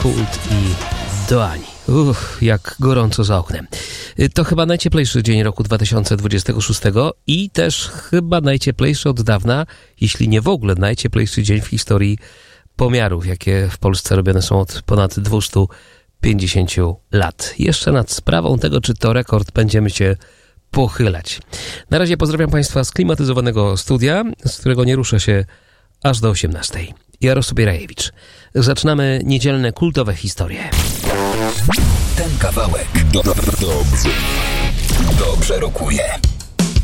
Cold i Doani. Jak gorąco za oknem. To chyba najcieplejszy dzień roku 2026 i też chyba najcieplejszy od dawna, jeśli nie w ogóle najcieplejszy dzień w historii pomiarów, jakie w Polsce robione są od ponad 250 lat. Jeszcze nad sprawą tego, czy to rekord, będziemy się pochylać. Na razie pozdrawiam Państwa z klimatyzowanego studia, z którego nie ruszę się aż do 18. Jarosław Bierajewicz. Zaczynamy niedzielne kultowe historie. Ten kawałek dobrze rokuje.